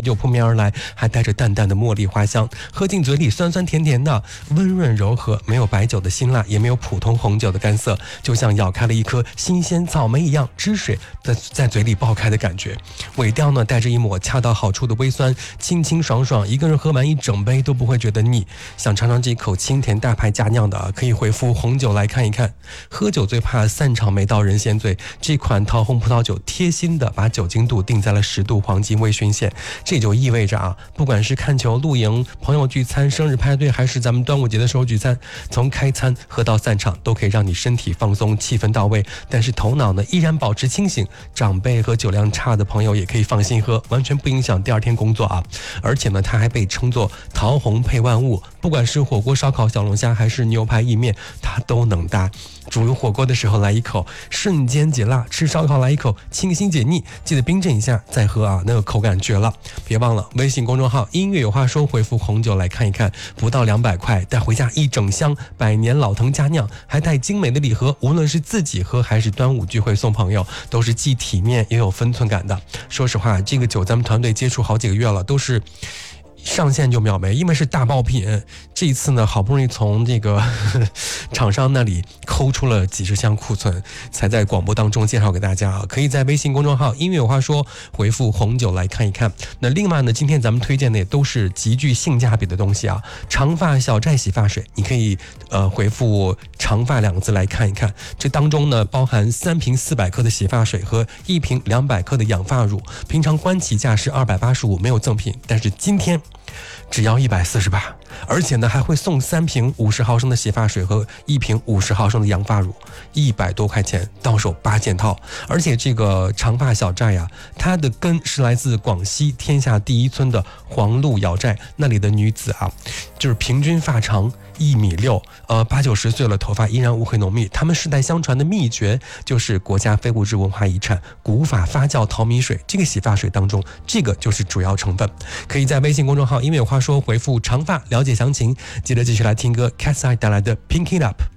就扑面而来，还带着淡淡的茉莉花香，喝进嘴里酸酸甜甜的，温润柔和，没有白酒的辛辣，也没有普通红酒的干涩，就像咬开了一颗新鲜草莓一样，汁水在嘴里爆开的感觉。尾调呢带着一抹恰到好处的微酸，清清爽爽，一个人喝完一整杯都不会觉得腻。想尝尝这口清甜大牌佳酿的，可以回复红酒来看一看。喝酒最怕散场没到人先醉，这款桃红葡萄酒贴心的把酒精度定在了10度黄金微醺线，这就意味着不管是看球、露营、朋友聚餐、生日派对，还是咱们端午节的时候聚餐，从开餐喝到散场，都可以让你身体放松，气氛到位，但是头脑呢依然保持清醒。长辈和酒量差的朋友也可以放心喝，完全不影响第二天工作而且呢，它还被称作桃红配万物，不管是火锅、烧烤、小龙虾，还是牛排、意面，它都能搭。煮火锅的时候来一口，瞬间解辣；吃烧烤来一口，清新解腻。记得冰镇一下再喝那个口感绝了。别忘了微信公众号音乐有话说，回复红酒来看一看，不到200块带回家一整箱百年老藤佳酿，还带精美的礼盒，无论是自己喝还是端午聚会送朋友，都是既体面也有分寸感的。说实话，这个酒咱们团队接触好几个月了，都是上线就秒没，因为是大爆品。这一次呢，好不容易从这个厂商那里抠出了几十箱库存，才在广播当中介绍给大家可以在微信公众号音乐有话说回复红酒来看一看。那另外呢，今天咱们推荐的也都是极具性价比的东西长发小寨洗发水，你可以回复长发2个字来看一看。这当中呢，包含3瓶400克的洗发水和1瓶200克的养发乳，平常官旗价是285，没有赠品，但是今天只要148，而且呢还会送3瓶50毫升的洗发水和1瓶50毫升的养发乳，100多块钱，到手8件套。而且这个长发小寨它的根是来自广西天下第一村的黄鹿瑶寨，那里的女子就是平均发长1.6米，80-90岁了，头发依然乌黑浓密。他们世代相传的秘诀就是国家非物质文化遗产古法发酵淘米水，这个洗发水当中，这个就是主要成分。可以在微信公众号音乐有话说回复长发了解详情。记得继续来听歌 Cat's Eye 带来的 Pink It Up。